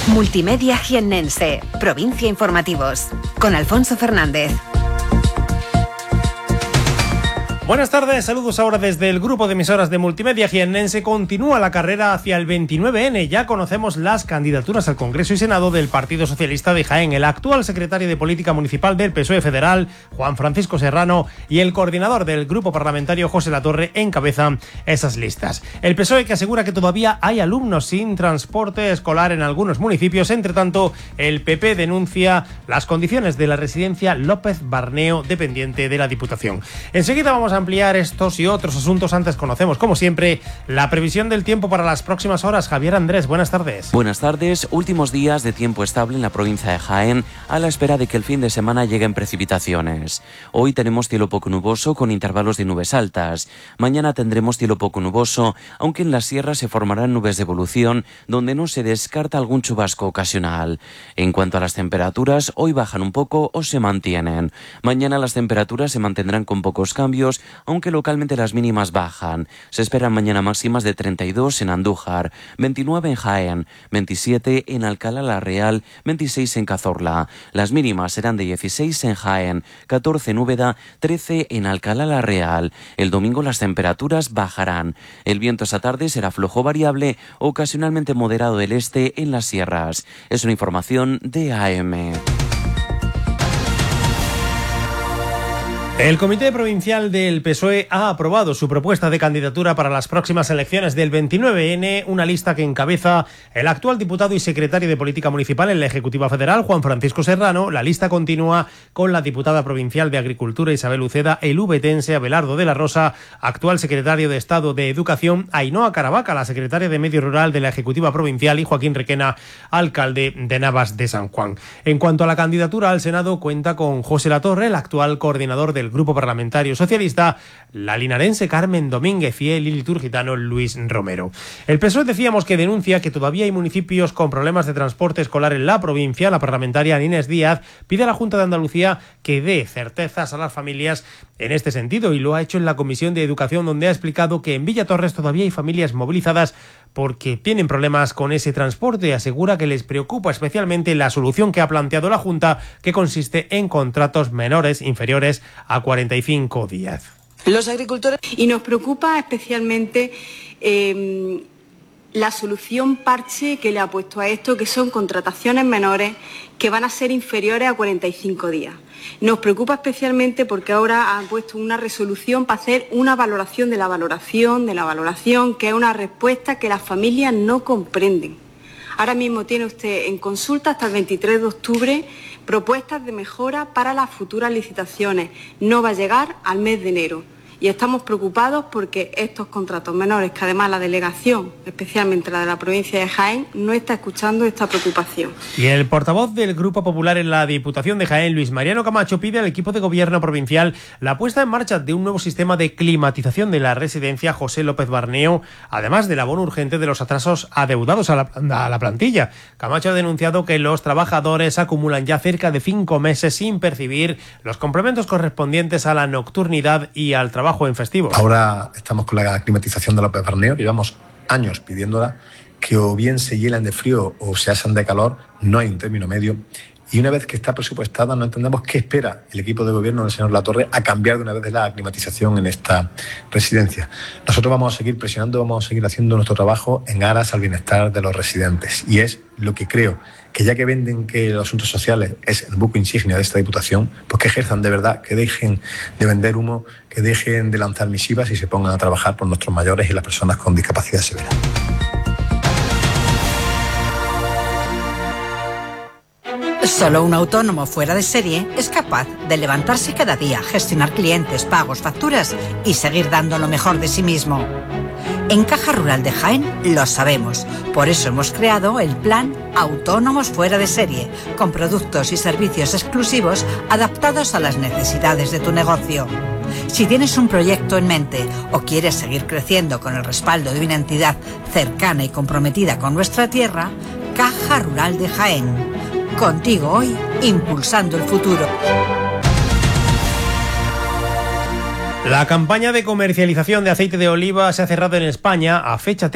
Multimedia Jiennense, Provincia Informativos, con Alfonso Fernández. Buenas tardes, saludos ahora desde el grupo de emisoras de Multimedia Jiennense. Continúa la carrera hacia el 29N. Ya conocemos las candidaturas al Congreso y Senado del Partido Socialista de Jaén. El actual secretario de Política Municipal del PSOE Federal, Juan Francisco Serrano, y el coordinador del grupo parlamentario, José Latorre, encabezan esas listas. El PSOE, que asegura que todavía hay alumnos sin transporte escolar en algunos municipios. Entre tanto, el PP denuncia las condiciones de la residencia López Barneo, dependiente de la Diputación. Enseguida vamos a ampliar estos y otros asuntos. Antes conocemos, como siempre, la previsión del tiempo para las próximas horas. Javier Andrés, buenas tardes. Buenas tardes. Últimos días de tiempo estable en la provincia de Jaén, a la espera de que el fin de semana lleguen precipitaciones. Hoy tenemos cielo poco nuboso con intervalos de nubes altas. Mañana tendremos cielo poco nuboso, aunque en la sierra se formarán nubes de evolución, donde no se descarta algún chubasco ocasional. En cuanto a las temperaturas, hoy bajan un poco o se mantienen. Mañana las temperaturas se mantendrán con pocos cambios, aunque localmente las mínimas bajan. Se esperan mañana máximas de 32 en Andújar, 29 en Jaén, 27 en Alcalá la Real, 26 en Cazorla. Las mínimas serán de 16 en Jaén, 14 en Úbeda, 13 en Alcalá la Real. El domingo las temperaturas bajarán. El viento esa tarde será flojo variable, ocasionalmente moderado del este en las sierras. Es una información de AM. El Comité Provincial del PSOE ha aprobado su propuesta de candidatura para las próximas elecciones del 29N, una lista que encabeza el actual diputado y secretario de Política Municipal en la Ejecutiva Federal, Juan Francisco Serrano. La lista continúa con la diputada provincial de Agricultura, Isabel Uceda, el ubetense Abelardo de la Rosa, actual secretario de Estado de Educación, Ainhoa Caravaca, la secretaria de Medio Rural de la Ejecutiva Provincial, y Joaquín Requena, alcalde de Navas de San Juan. En cuanto a la candidatura al Senado, cuenta con José Latorre, el actual coordinador del Grupo Parlamentario Socialista, la linarense Carmen Domínguez y el liturgitano Luis Romero. El PSOE, decíamos, que denuncia que todavía hay municipios con problemas de transporte escolar en la provincia. La parlamentaria Inés Díaz pide a la Junta de Andalucía que dé certezas a las familias en este sentido, y lo ha hecho en la Comisión de Educación, donde ha explicado que en Villatorres todavía hay familias movilizadas porque tienen problemas con ese transporte. Asegura que les preocupa especialmente la solución que ha planteado la Junta, que consiste en contratos menores, inferiores a 45 días. Los agricultores, y nos preocupa especialmente la solución parche que le ha puesto a esto, que son contrataciones menores que van a ser inferiores a 45 días. Nos preocupa especialmente porque ahora han puesto una resolución para hacer una valoración de la valoración, que es una respuesta que las familias no comprenden. Ahora mismo tiene usted en consulta hasta el 23 de octubre propuestas de mejora para las futuras licitaciones. No va a llegar al mes de enero. Y estamos preocupados porque estos contratos menores, que además la delegación, especialmente la de la provincia de Jaén, no está escuchando esta preocupación. Y el portavoz del Grupo Popular en la Diputación de Jaén, Luis Mariano Camacho, pide al equipo de gobierno provincial la puesta en marcha de un nuevo sistema de climatización de la residencia José López Barneo, además del abono urgente de los atrasos adeudados a la plantilla. Camacho ha denunciado que los trabajadores acumulan ya cerca de 5 meses sin percibir los complementos correspondientes a la nocturnidad y al trabajo en festivo. Ahora estamos con la climatización de López Barneo, llevamos años pidiéndola, que o bien se hielan de frío o se asan de calor, no hay un término medio. Y una vez que está presupuestada, no entendemos qué espera el equipo de gobierno del señor Latorre a cambiar de una vez de la climatización en esta residencia. Nosotros vamos a seguir presionando, vamos a seguir haciendo nuestro trabajo en aras al bienestar de los residentes. Y es lo que creo, que ya que venden que los asuntos sociales es el buque insignia de esta Diputación, pues que ejerzan de verdad, que dejen de vender humo, que dejen de lanzar misivas y se pongan a trabajar por nuestros mayores y las personas con discapacidad severa. Solo un autónomo fuera de serie es capaz de levantarse cada día, gestionar clientes, pagos, facturas y seguir dando lo mejor de sí mismo. En Caja Rural de Jaén lo sabemos, por eso hemos creado el plan Autónomos Fuera de Serie, con productos y servicios exclusivos adaptados a las necesidades de tu negocio. Si tienes un proyecto en mente o quieres seguir creciendo con el respaldo de una entidad cercana y comprometida con nuestra tierra, Caja Rural de Jaén. Contigo hoy, impulsando el futuro. La campaña de comercialización de aceite de oliva se ha cerrado en España a fecha